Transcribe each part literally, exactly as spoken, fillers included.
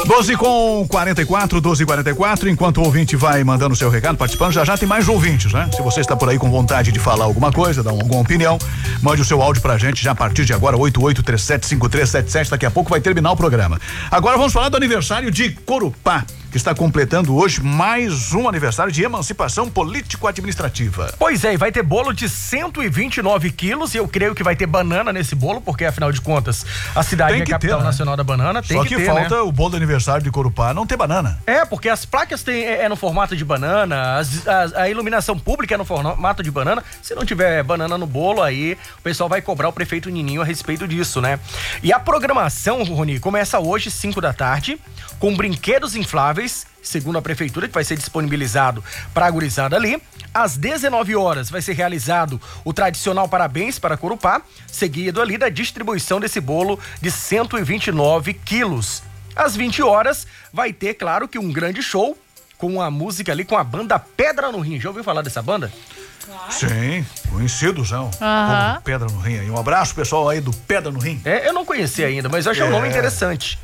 doze com quarenta e quatro, doze e quarenta e quatro, enquanto o ouvinte vai mandando o seu recado, participando, já já tem mais ouvintes, né? Se você está por aí com vontade de falar alguma coisa, dar alguma opinião, mande o seu áudio pra gente já a partir de agora, oito oito três sete cinco três sete sete, daqui a pouco vai terminar o programa. Agora vamos falar do aniversário de Corupá, que está completando hoje mais um aniversário de emancipação político-administrativa. Pois é, e vai ter bolo de cento e vinte e nove quilos e eu creio que vai ter banana nesse bolo, porque afinal de contas a cidade é a capital ter, né? nacional da banana, tem Só que, que ter, falta né? o bolo do aniversário de Corupá não ter banana. É, porque as placas tem, é, é no formato de banana, as, a, a iluminação pública é no formato de banana. Se não tiver banana no bolo, aí o pessoal vai cobrar o prefeito Nininho a respeito disso, né? E a programação, Rony, começa hoje, cinco da tarde, com brinquedos infláveis, segundo a prefeitura, que vai ser disponibilizado para a gurizada ali. Às dezenove horas vai ser realizado o tradicional parabéns para Corupá, seguido ali da distribuição desse bolo de cento e vinte e nove quilos. Às vinte horas vai ter, claro, que um grande show com a música ali com a banda Pedra no Rim. Já ouviu falar dessa banda? Claro. Sim, conhecidos, não? Uhum. Pedra no Rim. E um abraço, pessoal aí do Pedra no Rim. É, eu não conheci ainda, mas eu achei o é. um nome interessante.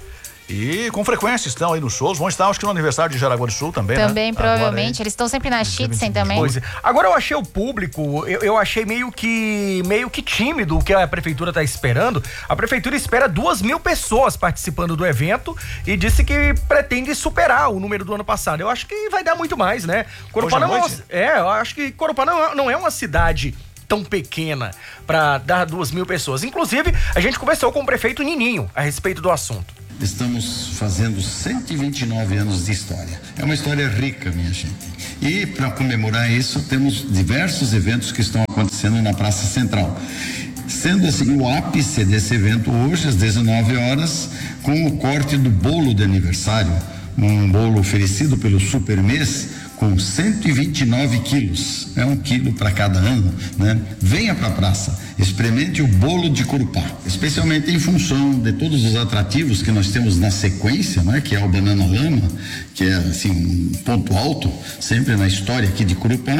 E com frequência estão aí nos shows, vão estar acho que no aniversário de Jaraguá do Sul também, Também, né? provavelmente, Agora, eles estão sempre na Chitzen também. Pois é. Agora eu achei o público, eu, eu achei meio que meio que tímido o que a prefeitura está esperando. A prefeitura espera duas mil pessoas participando do evento e disse que pretende superar o número do ano passado. Eu acho que vai dar muito mais, né? Corupá não é, uma, é, eu acho que Corupá não é, não é uma cidade tão pequena para dar duas mil pessoas. Inclusive, a gente conversou com o prefeito Nininho a respeito do assunto. Estamos fazendo cento e vinte e nove anos de história. É uma história rica, minha gente. E para comemorar isso, temos diversos eventos que estão acontecendo na Praça Central. Sendo assim, o ápice desse evento hoje, às dezenove horas, com o corte do bolo de aniversário, um bolo oferecido pelo Supermês, com cento e vinte e nove quilos, é um quilo para cada ano, né? Venha para a praça, experimente o bolo de Corupá, especialmente em função de todos os atrativos que nós temos na sequência, né? Que é o Banana Lama, que é assim um ponto alto, sempre na história aqui de Corupá.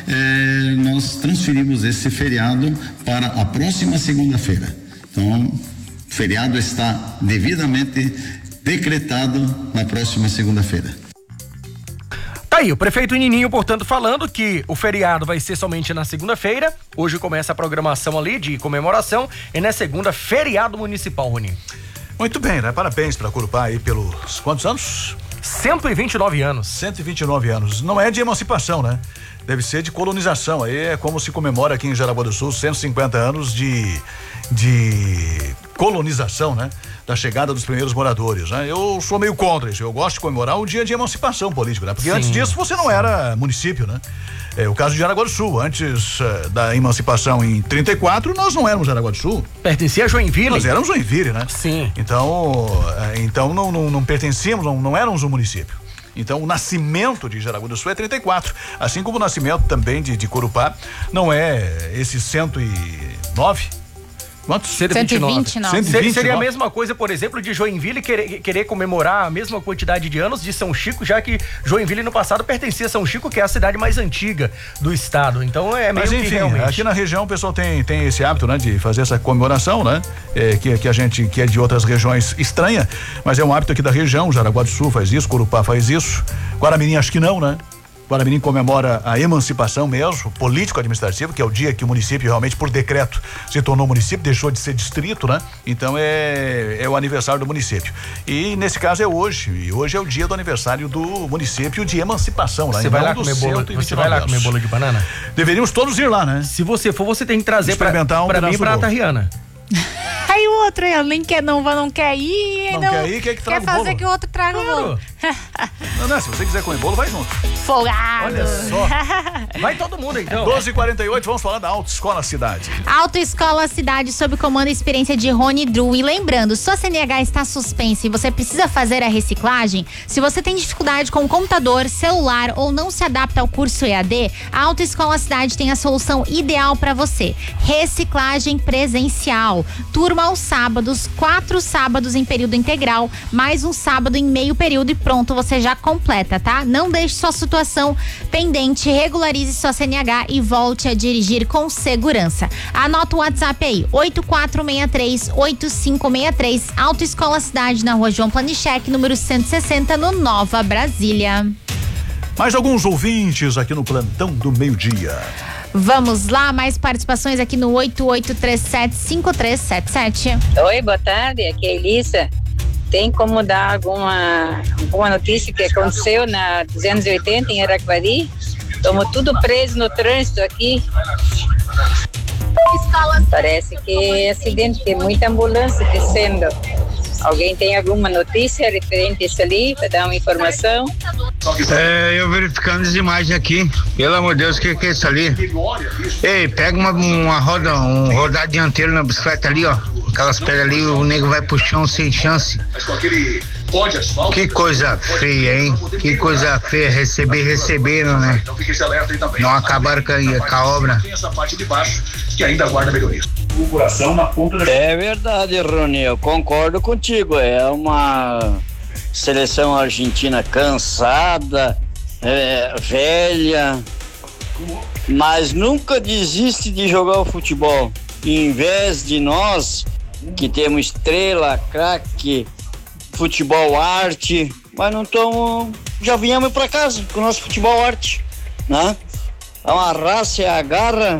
É, nós transferimos esse feriado para a próxima segunda-feira. Então, o feriado está devidamente decretado na próxima segunda-feira. Tá aí, o prefeito Nininho, portanto, falando que o feriado vai ser somente na segunda-feira. Hoje começa a programação ali de comemoração e na segunda, feriado municipal, Rony. Muito bem, né? Parabéns para Corupá aí pelos quantos anos? cento e vinte e nove anos. cento e vinte e nove anos. Não é de emancipação, né? Deve ser de colonização. Aí é como se comemora aqui em Jaraguá do Sul cento e cinquenta anos de, de colonização, né? Da chegada dos primeiros moradores, né? Eu sou meio contra isso. Eu gosto de comemorar o dia de emancipação política, né? Porque sim, antes disso você não sim. era município, né? É o caso de Jaraguá do Sul. Antes uh, da emancipação em trinta e quatro, nós não éramos Jaraguá do Sul. Pertencia a Joinville. Nós éramos Joinville, né? Sim. Então, uh, então não, não, não pertencíamos, não, não éramos um município. Então, o nascimento de Jaraguá do Sul é trinta e quatro, assim como o nascimento também de, de Corupá não é esse cento e nove. Quantos? cento e vinte e nove. cento e vinte e nove. Seria a mesma coisa, por exemplo, de Joinville querer, querer comemorar a mesma quantidade de anos de São Chico, já que Joinville no passado pertencia a São Chico, que é a cidade mais antiga do estado. Então é meio Mas, enfim, que realmente... aqui na região o pessoal tem, tem esse hábito, né, de fazer essa comemoração, né? É, que, que a gente que é de outras regiões estranha, mas é um hábito aqui da região. Jaraguá do Sul faz isso, Corupá faz isso, Guaramirim acho que não, né? Guaramirim comemora a emancipação mesmo, político-administrativo, que é o dia que o município realmente, por decreto, se tornou município, deixou de ser distrito, né? Então é, é o aniversário do município. E nesse caso é hoje, e hoje é o dia do aniversário do município de emancipação. Lá você vai lá comer bolo, você vai lá comer bolo de banana? Deveríamos todos ir lá, né? Se você for, você tem que trazer experimentar um pra, pra mim e pra Tariana. Aí o outro, ela nem quer, não, não quer ir. Não, não quer ir, quer que traga quer fazer bolo. que o outro traga claro. o bolo. Não, não, se você quiser comer bolo, vai junto. Folgado. Olha só. Vai todo mundo então. doze e quarenta e oito, vamos falar da Autoescola Cidade. Autoescola Cidade, sob comando e experiência de Rony Drew. E lembrando, sua C N H está suspensa e você precisa fazer a reciclagem, se você tem dificuldade com computador, celular ou não se adapta ao curso E A D, a Autoescola Cidade tem a solução ideal para você. Reciclagem presencial. Turma aos sábados, quatro sábados em período integral, mais um sábado em meio período e pronto pronto, você já completa, tá? Não deixe sua situação pendente, regularize sua C N H e volte a dirigir com segurança. Anota o WhatsApp aí, oito quatro seis três, oito cinco seis três, Autoescola Cidade, na rua João Planichek, número cento e sessenta, no Nova Brasília. Mais alguns ouvintes aqui no Plantão do Meio-Dia. Vamos lá, mais participações aqui no oito oito três sete, cinco três sete sete. Oi, boa tarde, aqui é a Elissa. Tem como dar alguma, alguma notícia que aconteceu na duzentos e oitenta em Araquari? Estamos tudo preso no trânsito aqui. Parece que é acidente, tem muita ambulância descendo. Alguém tem alguma notícia referente a isso ali, para dar uma informação? É, eu verificando as imagens aqui. Pelo amor de Deus, o que, que é isso ali? Ei, pega uma, uma roda, um rodar dianteiro na bicicleta ali, ó. Aquelas pedras ali, o nego vai pro chão sem chance. Que coisa feia, hein? Que coisa feia, receber, receberam, né? Não acabaram com a, com a obra. É verdade, Rony, eu concordo contigo. É uma seleção argentina cansada, é, velha, mas nunca desiste de jogar o futebol. Em vez de nós, que temos estrela, craque, futebol arte, mas não estamos. Já viemos para casa com o nosso futebol arte, né? É uma raça, é a garra,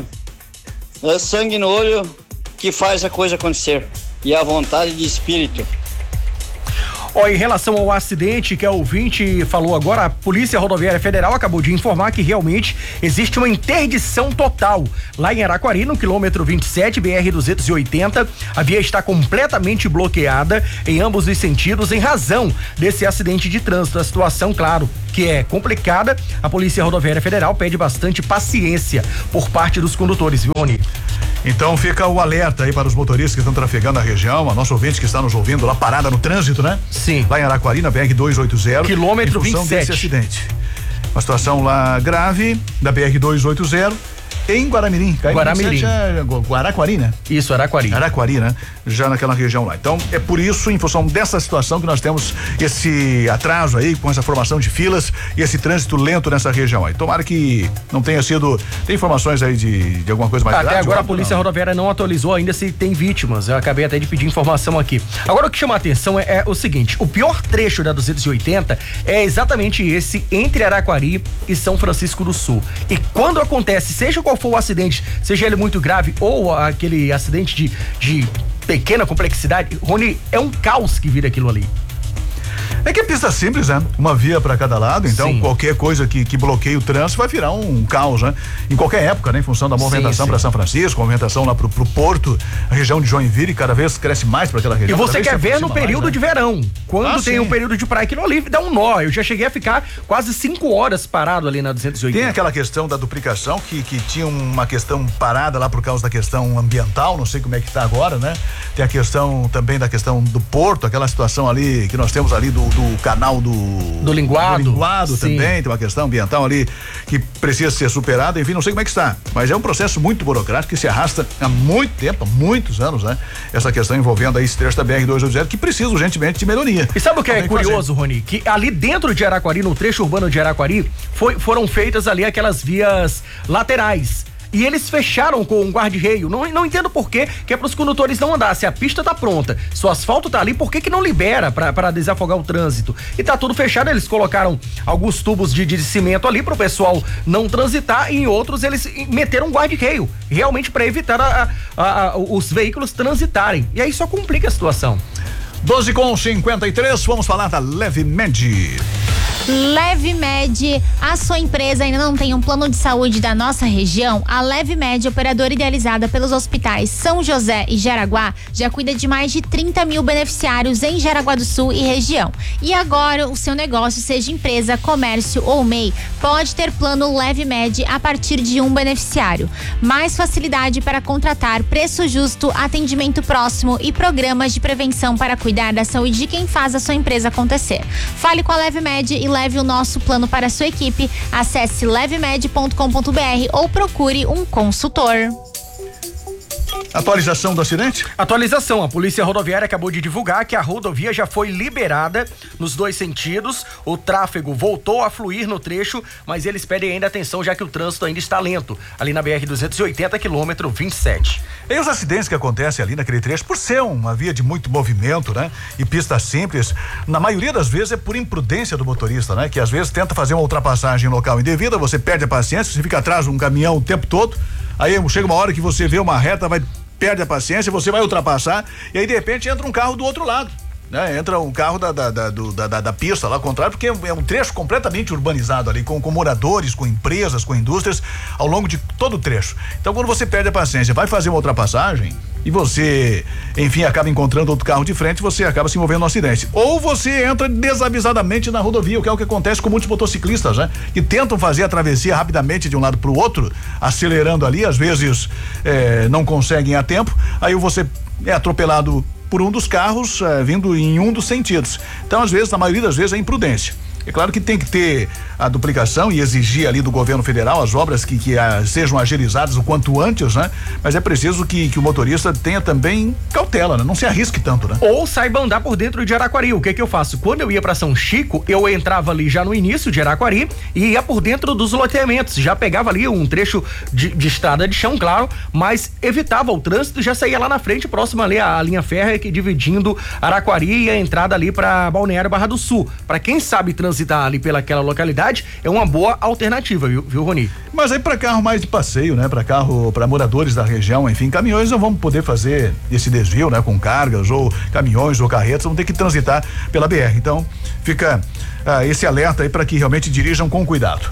é sangue no olho que faz a coisa acontecer, e a vontade de espírito. Ó, em relação ao acidente que a ouvinte falou agora, a Polícia Rodoviária Federal acabou de informar que realmente existe uma interdição total lá em Araquari, no quilômetro vinte e sete, B R duzentos e oitenta. A via está completamente bloqueada em ambos os sentidos em razão desse acidente de trânsito. A situação, claro, que é complicada. A Polícia Rodoviária Federal pede bastante paciência por parte dos condutores, viu, Rony? Então fica o alerta aí para os motoristas que estão trafegando a região, a nossa ouvinte que está nos ouvindo lá parada no trânsito, né? Sim. Lá em Araquari, na B R duzentos e oitenta. Quilômetro em função vinte e sete. desse acidente. Uma situação lá grave da B R duzentos e oitenta. Em Guaramirim. Guaramirim. É Guaraquari, né? Isso, Araquari. Araquari, né? Já naquela região lá. Então, é por isso, em função dessa situação, que nós temos esse atraso aí, com essa formação de filas e esse trânsito lento nessa região aí. Tomara que não tenha sido. Tem informações aí de, de alguma coisa mais grave? Até agora a ou Polícia não? Rodoviária não atualizou ainda se tem vítimas. Eu acabei até de pedir informação aqui. Agora, o que chama a atenção é, é o seguinte: o pior trecho da duzentos e oitenta é exatamente esse, entre Araquari e São Francisco do Sul. E quando acontece, seja qual for o acidente, seja ele muito grave ou aquele acidente de, de pequena complexidade, Rony, é um caos que vira aquilo ali. É que é pista simples, né? Uma via para cada lado, então sim, qualquer coisa que, que bloqueie o trânsito vai virar um, um caos, né? Em qualquer época, né? Em função da movimentação para São Francisco, movimentação lá pro, pro Porto, a região de Joinville cada vez cresce mais para aquela região. E você quer ver no período mais, né? de verão, quando ah, tem um período de praia, aquilo ali dá um nó. Eu já cheguei a ficar quase cinco horas parado ali na duzentos e oitenta. Tem aquela questão da duplicação, que, que tinha uma questão parada lá por causa da questão ambiental, não sei como é que tá agora, né? Tem a questão também da questão do Porto, aquela situação ali que nós temos ali do, do canal do do Linguado, do Linguado também, tem uma questão ambiental ali que precisa ser superada, enfim, não sei como é que está, mas é um processo muito burocrático que se arrasta há muito tempo, há muitos anos, né? Essa questão envolvendo aí esse trecho da B R duzentos e oitenta que precisa urgentemente de melhoria. E sabe o que é curioso, Rony? Que ali dentro de Araquari, no trecho urbano de Araquari, foi, foram feitas ali aquelas vias laterais. E eles fecharam com um guarda-reio. Não, não entendo por quê, que é para os condutores não andar. Se a pista tá pronta, se o asfalto tá ali, por que que não libera para desafogar o trânsito? E tá tudo fechado, eles colocaram alguns tubos de, de cimento ali pro pessoal não transitar, e em outros eles meteram um guarda-reio, realmente para evitar a, a, a, os veículos transitarem. E aí só complica a situação. doze com cinquenta e três, vamos falar da LevMed. LevMed, a sua empresa ainda não tem um plano de saúde da nossa região? A LevMed, operadora idealizada pelos hospitais São José e Jaraguá, já cuida de mais de trinta mil beneficiários em Jaraguá do Sul e região. E agora, o seu negócio, seja empresa, comércio ou M E I, pode ter plano LevMed a partir de um beneficiário. Mais facilidade para contratar, preço justo, atendimento próximo e programas de prevenção para cuidar da saúde de quem faz a sua empresa acontecer. Fale com a LevMed e leve o nosso plano para a sua equipe. Acesse levmed ponto com ponto br ou procure um consultor. Atualização do acidente? Atualização. A Polícia Rodoviária acabou de divulgar que a rodovia já foi liberada nos dois sentidos. O tráfego voltou a fluir no trecho, mas eles pedem ainda atenção, já que o trânsito ainda está lento. Ali na B R duzentos e oitenta, quilômetro vinte e sete. E os acidentes que acontecem ali naquele trecho, por ser uma via de muito movimento, né? E pista simples, na maioria das vezes é por imprudência do motorista, né? Que às vezes tenta fazer uma ultrapassagem em local indevida, você perde a paciência, você fica atrás de um caminhão o tempo todo. Aí chega uma hora que você vê uma reta, vai, perde a paciência, você vai ultrapassar e aí de repente entra um carro do outro lado, né? Entra um carro da, da, da, do, da, da, da pista lá ao contrário, porque é um trecho completamente urbanizado ali, com, com moradores, com empresas, com indústrias, ao longo de todo o trecho. Então quando você perde a paciência, vai fazer uma ultrapassagem e você, enfim, acaba encontrando outro carro de frente, você acaba se envolvendo no acidente. Ou você entra desavisadamente na rodovia, o que é o que acontece com muitos motociclistas, né? Que tentam fazer a travessia rapidamente de um lado para o outro, acelerando ali, às vezes é, não conseguem a tempo, aí você é atropelado por um dos carros é, vindo em um dos sentidos. Então, às vezes, na maioria das vezes, é imprudência. É claro que tem que ter a duplicação e exigir ali do governo federal as obras que, que a, sejam agilizadas o quanto antes, né? Mas é preciso que, que o motorista tenha também cautela, né? Não se arrisque tanto, né? Ou saiba andar por dentro de Araquari. O que que eu faço? Quando eu ia para São Chico, eu entrava ali já no início de Araquari e ia por dentro dos loteamentos. Já pegava ali um trecho de, de estrada de chão, claro, mas evitava o trânsito, já saía lá na frente, próximo ali à linha férrea que dividindo Araquari e a entrada ali para Balneário Barra do Sul. Para quem sabe transitar ali pelaquela localidade, é uma boa alternativa, viu, viu Rony? Mas aí para carro mais de passeio, né? Para carro, para moradores da região, enfim, caminhões não vão poder fazer esse desvio, né? Com cargas ou caminhões ou carretas, vão ter que transitar pela B R. Então, fica ah, esse alerta aí para que realmente dirijam com cuidado.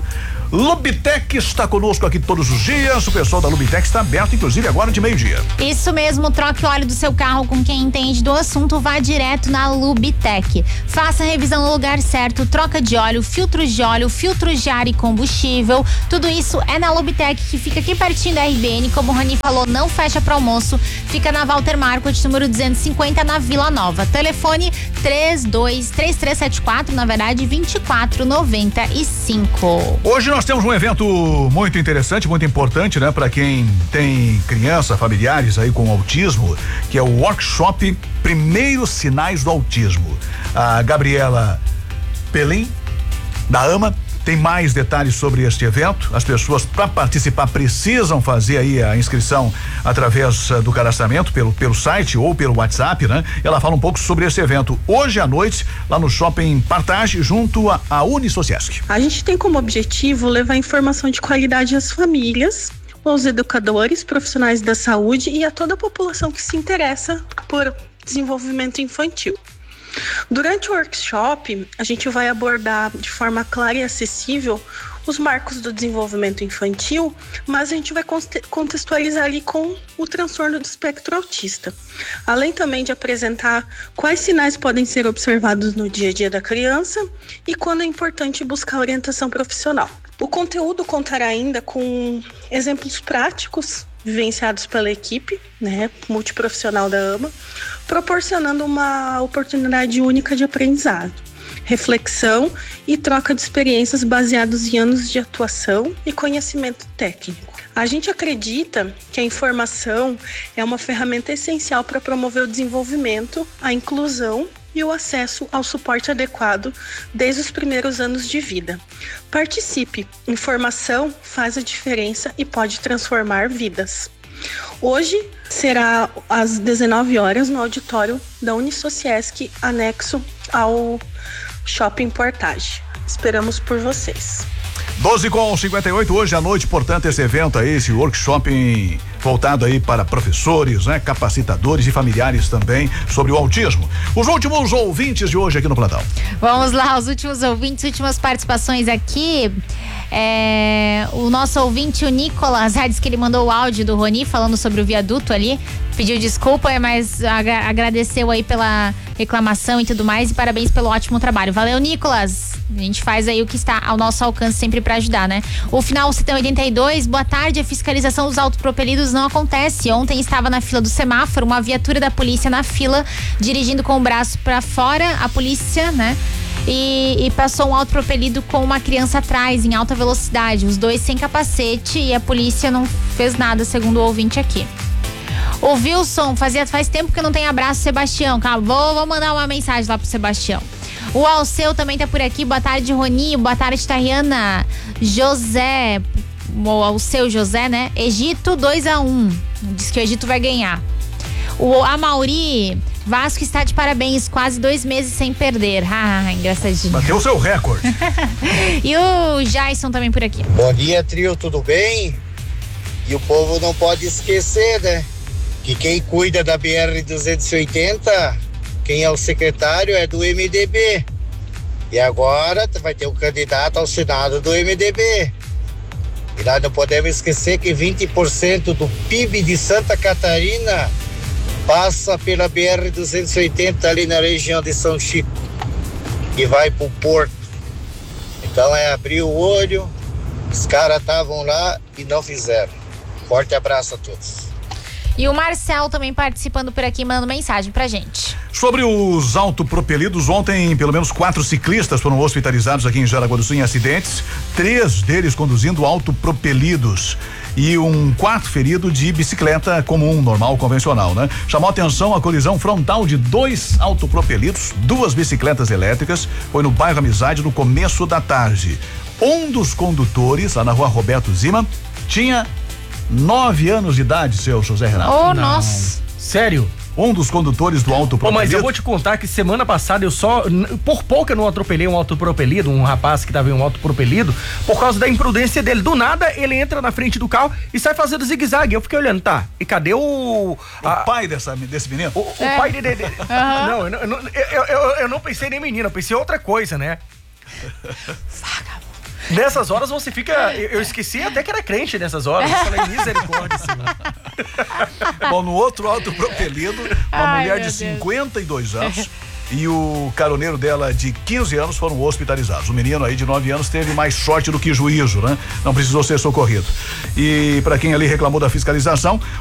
Lubitec está conosco aqui todos os dias. O pessoal da Lubitec está aberto, inclusive agora de meio-dia. Isso mesmo, troque o óleo do seu carro com quem entende do assunto, vá direto na Lubitec. Faça a revisão no lugar certo, troca de óleo, filtros de óleo, filtros de ar e combustível. Tudo isso é na Lubitec, que fica aqui pertinho da R B N. Como o Rani falou, não fecha para almoço. Fica na Walter Marcos, número duzentos e cinquenta, na Vila Nova. Telefone três dois três três sete quatro, na verdade, vinte e quatro noventa e cinco. Hoje nós temos um evento muito interessante, muito importante, né? Para quem tem criança, familiares aí com autismo, que é o workshop Primeiros Sinais do Autismo. A Gabriela Pelim, da AMA, tem mais detalhes sobre este evento. As pessoas, para participar, precisam fazer aí a inscrição através uh, do cadastramento pelo, pelo site ou pelo WhatsApp, né? Ela fala um pouco sobre esse evento hoje à noite, lá no Shopping Partage, junto a, a Unisociesc. A gente tem como objetivo levar informação de qualidade às famílias, aos educadores, profissionais da saúde e a toda a população que se interessa por desenvolvimento infantil. Durante o workshop, a gente vai abordar de forma clara e acessível os marcos do desenvolvimento infantil, mas a gente vai contextualizar ali com o transtorno do espectro autista. Além também de apresentar quais sinais podem ser observados no dia a dia da criança e quando é importante buscar orientação profissional. O conteúdo contará ainda com exemplos práticos vivenciados pela equipe, né, multiprofissional da AMA, proporcionando uma oportunidade única de aprendizado, reflexão e troca de experiências baseadas em anos de atuação e conhecimento técnico. A gente acredita que a informação é uma ferramenta essencial para promover o desenvolvimento, a inclusão e o acesso ao suporte adequado desde os primeiros anos de vida. Participe! Informação faz a diferença e pode transformar vidas. Hoje será às dezenove horas no auditório da Unisociesc, anexo ao Shopping Portage. Esperamos por vocês. doze com cinquenta e oito, hoje à noite, portanto, esse evento aí, esse workshop voltado aí para professores, né, capacitadores e familiares também sobre o autismo. Os últimos ouvintes de hoje aqui no plantão. Vamos lá, os últimos ouvintes, últimas participações aqui. É, o nosso ouvinte, o Nicolas, já disse que ele mandou o áudio do Roni falando sobre o viaduto ali, pediu desculpa, mas agra- agradeceu aí pela reclamação e tudo mais, e parabéns pelo ótimo trabalho. Valeu, Nicolas. A gente faz aí o que está ao nosso alcance sempre para ajudar, né? O final Citão oitenta e dois, boa tarde. A fiscalização dos autopropelidos não acontece. Ontem estava na fila do semáforo uma viatura da polícia na fila, dirigindo com o braço para fora, a polícia, né? E, e passou um autopropelido com uma criança atrás, em alta velocidade, os dois sem capacete, e a polícia não fez nada, segundo o ouvinte aqui. O Wilson, fazia, faz tempo que eu não tenho abraço, Sebastião. Calma, vou, vou mandar uma mensagem lá pro Sebastião. O Alceu também tá por aqui. Boa tarde, Roninho. Boa tarde, Tariana. José. O Alceu José, né? Egito dois a um. Diz que o Egito vai ganhar. O Amauri. Vasco está de parabéns. Quase dois meses sem perder. Ah, engraçadinho. Bateu o seu recorde. E o Jason também por aqui. Bom dia, trio. Tudo bem? E o povo não pode esquecer, né? Que quem cuida da B R duzentos e oitenta, quem é o secretário é do M D B. E agora vai ter um candidato ao Senado do M D B. E nós não podemos esquecer que vinte por cento do P I B de Santa Catarina passa pela B R duzentos e oitenta ali na região de São Chico e vai pro Porto. Então é abrir o olho, os caras estavam lá e não fizeram. Forte abraço a todos. E o Marcel também participando por aqui, mandando mensagem pra gente. Sobre os autopropelidos, ontem pelo menos quatro ciclistas foram hospitalizados aqui em Jaraguá do Sul em acidentes, três deles conduzindo autopropelidos e um quarto ferido de bicicleta comum, normal, convencional, né? Chamou atenção a colisão frontal de dois autopropelidos, duas bicicletas elétricas, foi no bairro Amizade no começo da tarde. Um dos condutores, lá na rua Roberto Zima, tinha nove anos de idade, seu José Renato. Oh, nossa. Sério? Um dos condutores do autopropelido. Pô, mas eu vou te contar que semana passada eu só, por pouco eu não atropelei um autopropelido, um rapaz que tava em um autopropelido, por causa da imprudência dele. Do nada, ele entra na frente do carro e sai fazendo zigue-zague. Eu fiquei olhando, tá, e cadê o... A, o pai dessa, desse menino? O, o é. pai dele... De, uhum. Não, eu, eu, eu, eu, eu não pensei nem menino, eu pensei outra coisa, né? Nessas horas você fica... Eu, eu esqueci até que era crente nessas horas. Eu falei, misericórdia, Senhor. Bom, no outro autopropelido, uma Ai, mulher de cinquenta e dois anos e o caroneiro dela de quinze anos foram hospitalizados. O menino aí de nove anos teve mais sorte do que juízo, né? Não precisou ser socorrido. E para quem ali reclamou da fiscalização,